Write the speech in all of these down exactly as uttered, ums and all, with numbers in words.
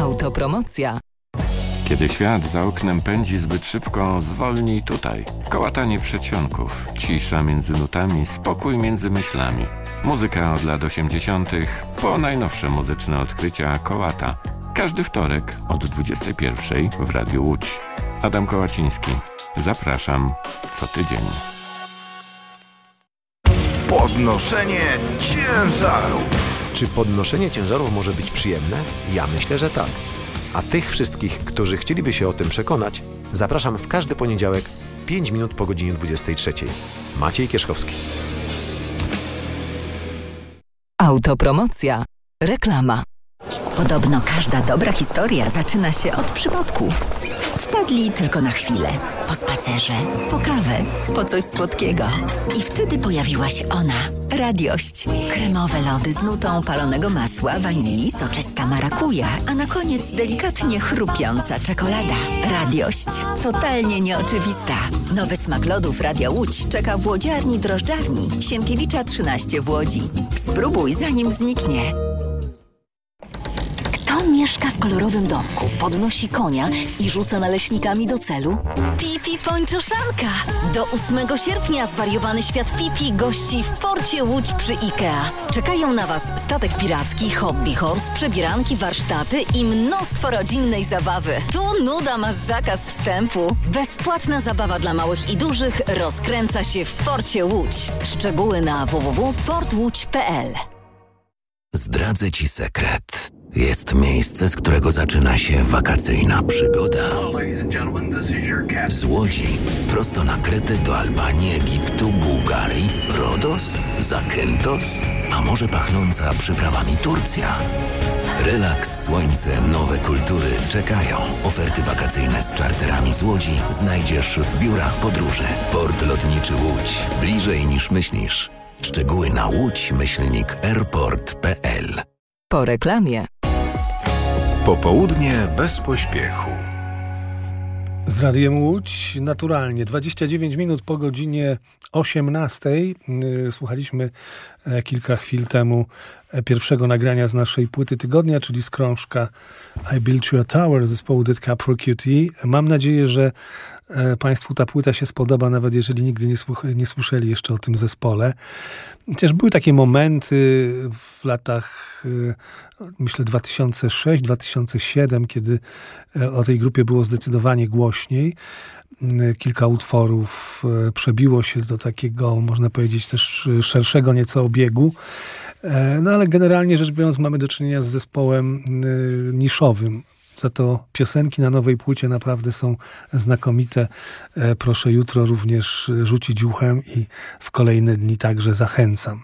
Autopromocja. Kiedy świat za oknem pędzi zbyt szybko, zwolnij tutaj. Kołatanie przedsionków, cisza między nutami, spokój między myślami. Muzyka od lat osiemdziesiątych po najnowsze muzyczne odkrycia Kołata. Każdy wtorek od dwudziestej pierwszej w Radiu Łódź. Adam Kołaciński. Zapraszam co tydzień. Podnoszenie ciężarów. Czy podnoszenie ciężarów może być przyjemne? Ja myślę, że tak. A tych wszystkich, którzy chcieliby się o tym przekonać, zapraszam w każdy poniedziałek, pięć minut po godzinie dwudziestej trzeciej. Maciej Kierzchowski. Autopromocja. Reklama. Podobno każda dobra historia zaczyna się od przypadku. Wpadli tylko na chwilę. Po spacerze, po kawę, po coś słodkiego. I wtedy pojawiła się ona. Radiość. Kremowe lody z nutą palonego masła, wanilii, soczysta marakuja, a na koniec delikatnie chrupiąca czekolada. Radiość. Totalnie nieoczywista. Nowy smak lodów Radia Łódź czeka w łodziarni drożdżarni Sienkiewicza trzynaście w Łodzi. Spróbuj zanim zniknie. Kto mieszka w kolorowym domku, podnosi konia i rzuca naleśnikami do celu? Pipi Pończoszanka! Do ósmego sierpnia zwariowany świat Pipi gości w porcie Łódź przy IKEA. Czekają na Was statek piracki, hobby horse, przebieranki, warsztaty i mnóstwo rodzinnej zabawy. Tu nuda ma zakaz wstępu. Bezpłatna zabawa dla małych i dużych rozkręca się w porcie Łódź. Szczegóły na w w w kropka port łódź kropka p l. Zdradzę Ci sekret. Jest miejsce, z którego zaczyna się wakacyjna przygoda. Z Łodzi prosto na Kretę do Albanii, Egiptu, Bułgarii, Rodos, Zakynthos, a może pachnąca przyprawami Turcja. Relaks, słońce, nowe kultury czekają. Oferty wakacyjne z czarterami z Łodzi znajdziesz w biurach podróży. Port Lotniczy Łódź. Bliżej niż myślisz. Szczegóły na łódź myślnik airport kropka p l. Po reklamie. Popołudnie bez pośpiechu. Z Radiem Łódź naturalnie. dwadzieścia dziewięć minut po godzinie osiemnastej. Słuchaliśmy kilka chwil temu pierwszego nagrania z naszej płyty tygodnia, czyli z krążka I Built You a Tower zespołu Dead Capro Q T. Mam nadzieję, że Państwu ta płyta się spodoba, nawet jeżeli nigdy nie, słuch- nie słyszeli jeszcze o tym zespole. Chociaż były takie momenty w latach, myślę, dwa tysiące szósty dwa tysiące siódmy, kiedy o tej grupie było zdecydowanie głośniej. Kilka utworów przebiło się do takiego, można powiedzieć, też szerszego nieco obiegu. No ale generalnie rzecz biorąc mamy do czynienia z zespołem niszowym. Za to piosenki na nowej płycie naprawdę są znakomite. Proszę jutro również rzucić uchem i w kolejne dni także zachęcam.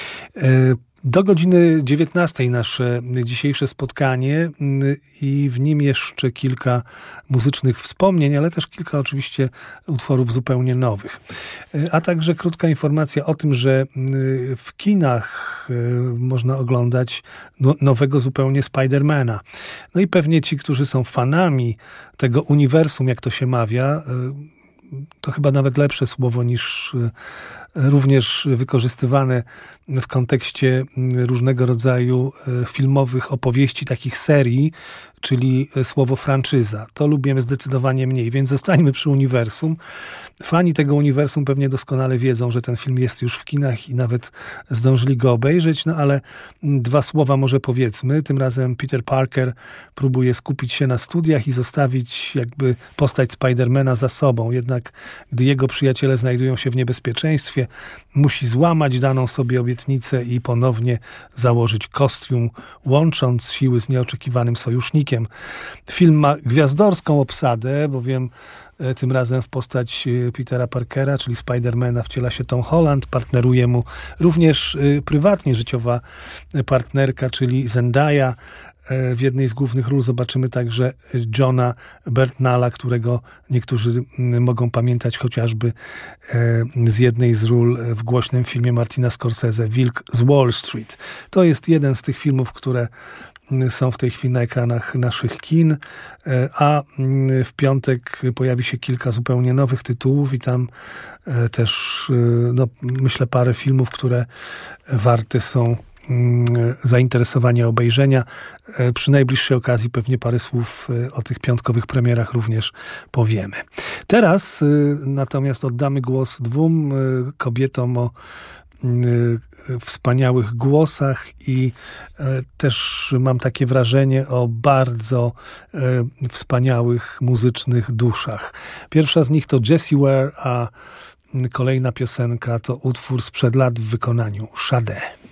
Do godziny dziewiętnastej nasze dzisiejsze spotkanie i w nim jeszcze kilka muzycznych wspomnień, ale też kilka oczywiście utworów zupełnie nowych. A także krótka informacja o tym, że w kinach można oglądać nowego zupełnie Spidermana. No i pewnie ci, którzy są fanami tego uniwersum, jak to się mawia, to chyba nawet lepsze słowo niż również wykorzystywane w kontekście różnego rodzaju filmowych opowieści, takich serii, czyli słowo franczyza. To lubimy zdecydowanie mniej, więc zostańmy przy uniwersum. Fani tego uniwersum pewnie doskonale wiedzą, że ten film jest już w kinach i nawet zdążyli go obejrzeć, no ale dwa słowa może powiedzmy. Tym razem Peter Parker próbuje skupić się na studiach i zostawić jakby postać Spidermana za sobą. Jednak gdy jego przyjaciele znajdują się w niebezpieczeństwie, musi złamać daną sobie obietnicę i ponownie założyć kostium, łącząc siły z nieoczekiwanym sojusznikiem. Film ma gwiazdorską obsadę, bowiem tym razem w postać Petera Parkera, czyli Spidermana, wciela się Tom Holland. Partneruje mu również prywatnie życiowa partnerka, czyli Zendaya. W jednej z głównych ról zobaczymy także Johna Bertnalla, którego niektórzy mogą pamiętać chociażby z jednej z ról w głośnym filmie Martina Scorsese Wilk z Wall Street. To jest jeden z tych filmów, które są w tej chwili na ekranach naszych kin, a w piątek pojawi się kilka zupełnie nowych tytułów i tam też, no, myślę, parę filmów, które warte są zainteresowania, obejrzenia. Przy najbliższej okazji pewnie parę słów o tych piątkowych premierach również powiemy. Teraz natomiast oddamy głos dwóm kobietom o wspaniałych głosach i też mam takie wrażenie o bardzo wspaniałych muzycznych duszach. Pierwsza z nich to Jessie Ware, a kolejna piosenka to utwór sprzed lat w wykonaniu Sade.